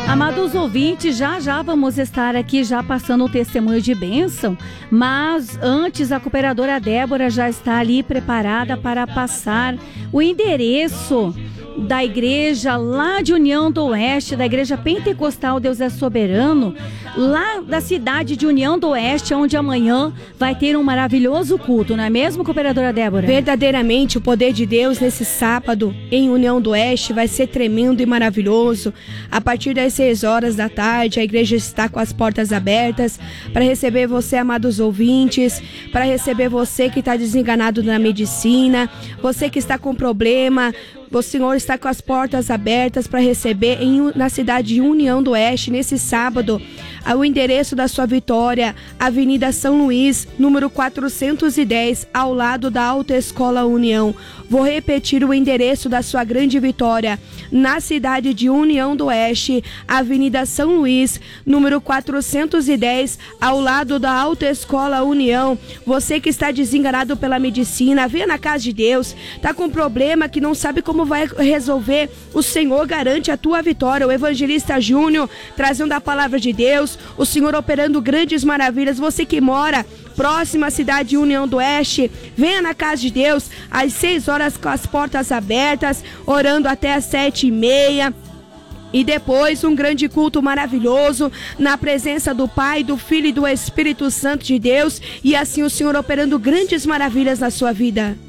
Amados ouvintes, já vamos estar aqui já passando o testemunho de bênção, mas antes a cooperadora Débora já está ali preparada para passar o endereço da igreja lá de União do Oeste, da igreja pentecostal Deus é Soberano, lá da cidade de União do Oeste, onde amanhã vai ter um maravilhoso culto, não é mesmo, cooperadora Débora? Verdadeiramente, o poder de Deus nesse sábado em União do Oeste vai ser tremendo e maravilhoso. A partir das 6 horas da tarde, a igreja está com as portas abertas para receber você, amados ouvintes, para receber você que está desenganado na medicina, você que está com problema. O Senhor está com as portas abertas para receber na cidade de União do Oeste, nesse sábado, o endereço da sua vitória, Avenida São Luís, número 410, ao lado da Autoescola União. Vou repetir o endereço da sua grande vitória, na cidade de União do Oeste, Avenida São Luís, número 410, ao lado da Autoescola União. Você que está desenganado pela medicina, venha na casa de Deus, está com problema que não sabe como vai resolver, o Senhor garante a tua vitória. O evangelista Júnior trazendo a palavra de Deus, o Senhor operando grandes maravilhas. Você que mora próxima à cidade de União do Oeste, venha na casa de Deus às 6 horas com as portas abertas, orando até às 7h30. E depois um grande culto maravilhoso na presença do Pai, do Filho e do Espírito Santo de Deus, e assim o Senhor operando grandes maravilhas na sua vida.